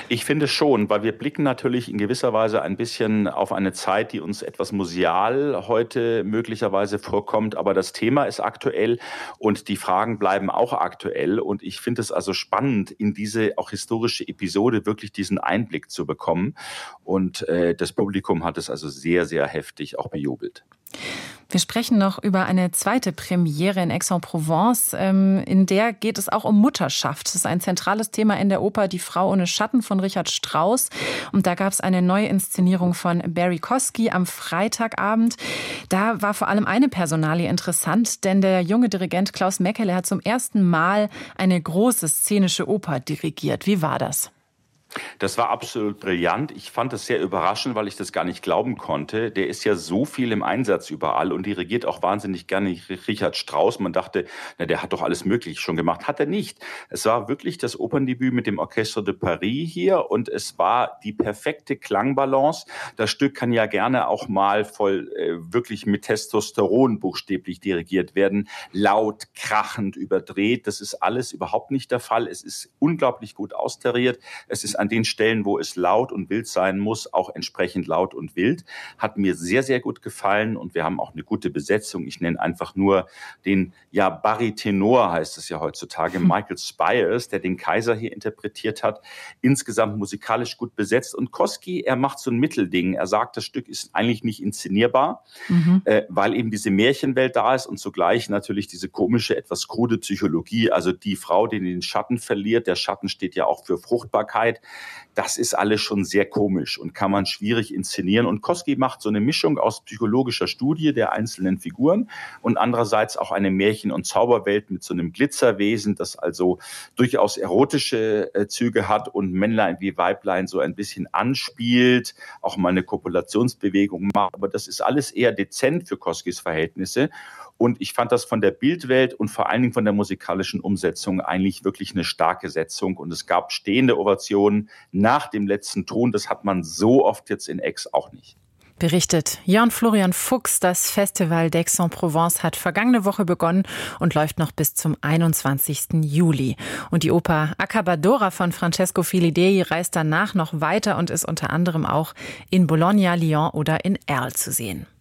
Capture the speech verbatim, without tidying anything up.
Ich finde schon, weil wir blicken natürlich in gewisser Weise ein bisschen auf eine Zeit, die uns etwas museal heute möglicherweise vorkommt. Aber das Thema ist aktuell und die Fragen bleiben auch aktuell. Und ich finde es also spannend, in diese auch historische Episode wirklich diesen Einblick zu bekommen. Und äh, das Publikum hat es also sehr, sehr heftig auch bejubelt. Wir sprechen noch über eine zweite Premiere in Aix-en-Provence. In der geht es auch um Mutterschaft. Das ist ein zentrales Thema in der Oper Die Frau ohne Schatten von Richard Strauss. Und da gab es eine neue Inszenierung von Barry Kosky am Freitagabend. Da war vor allem eine Personalie interessant, denn der junge Dirigent Klaus Mekele hat zum ersten Mal eine große szenische Oper dirigiert. Wie war das? Das war absolut brillant. Ich fand es sehr überraschend, weil ich das gar nicht glauben konnte. Der ist ja so viel im Einsatz überall und dirigiert auch wahnsinnig gerne Richard Strauss. Man dachte, na, der hat doch alles Mögliche schon gemacht. Hat er nicht. Es war wirklich das Operndebüt mit dem Orchestre de Paris hier und es war die perfekte Klangbalance. Das Stück kann ja gerne auch mal voll äh, wirklich mit Testosteron buchstäblich dirigiert werden. Laut, krachend, überdreht. Das ist alles überhaupt nicht der Fall. Es ist unglaublich gut austariert. Es ist an den Stellen, wo es laut und wild sein muss, auch entsprechend laut und wild. Hat mir sehr, sehr gut gefallen und wir haben auch eine gute Besetzung. Ich nenne einfach nur den, ja, Baritenor heißt es ja heutzutage, Michael Spires, der den Kaiser hier interpretiert hat. Insgesamt musikalisch gut besetzt. Und Kosky, er macht so ein Mittelding. Er sagt, das Stück ist eigentlich nicht inszenierbar, mhm. äh, weil eben diese Märchenwelt da ist und zugleich natürlich diese komische, etwas krude Psychologie. Also die Frau, die den Schatten verliert. Der Schatten steht ja auch für Fruchtbarkeit. Das ist alles schon sehr komisch und kann man schwierig inszenieren. Und Kosky macht so eine Mischung aus psychologischer Studie der einzelnen Figuren und andererseits auch eine Märchen- und Zauberwelt mit so einem Glitzerwesen, das also durchaus erotische äh, Züge hat und Männlein wie Weiblein so ein bisschen anspielt, auch mal eine Kopulationsbewegung macht. Aber das ist alles eher dezent für Koskys Verhältnisse. Und ich fand das von der Bildwelt und vor allen Dingen von der musikalischen Umsetzung eigentlich wirklich eine starke Setzung. Und es gab stehende Ovationen nach dem letzten Ton. Das hat man so oft jetzt in Aix auch nicht. Berichtet Jörn Florian Fuchs. Das Festival d'Aix-en-Provence hat vergangene Woche begonnen und läuft noch bis zum einundzwanzigsten Juli. Und die Oper Accabadora von Francesco Filidei reist danach noch weiter und ist unter anderem auch in Bologna, Lyon oder in Arles zu sehen.